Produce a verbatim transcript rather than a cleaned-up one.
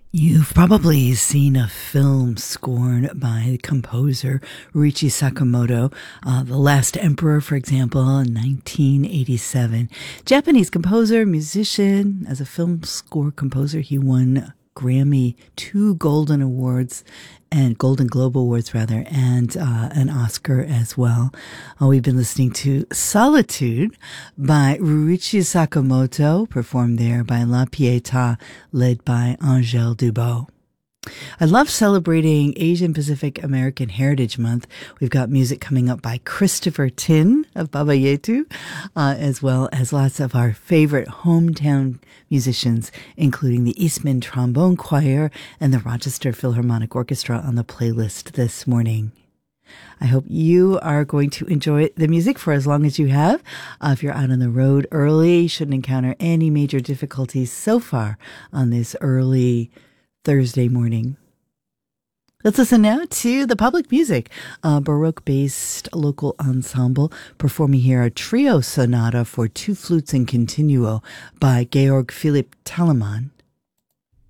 You've probably seen a film scored by composer Ryuichi Sakamoto, uh, The Last Emperor, for example, in nineteen eighty-seven. Japanese composer, musician. As a film score composer, he won Grammy, two Golden Awards, and Golden Globe Awards, rather, and uh, an Oscar as well. Uh, we've been listening to Solitude by Ryuichi Sakamoto, performed there by La Pietà, led by Angèle Dubot. I love celebrating Asian Pacific American Heritage Month. We've got music coming up by Christopher Tin of Baba Yetu, uh, as well as lots of our favorite hometown musicians, including the Eastman Trombone Choir and the Rochester Philharmonic Orchestra on the playlist this morning. I hope you are going to enjoy the music for as long as you have. Uh, if you're out on the road early, you shouldn't encounter any major difficulties so far on this early Thursday morning. Let's listen now to the public music. A Baroque-based local ensemble performing here a trio sonata for two flutes and continuo by Georg Philipp Telemann.